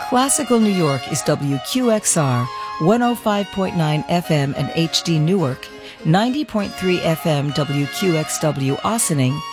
Classical New York is WQXR 105.9 FM and HD Newark, 90.3 FM WQXW Ossining,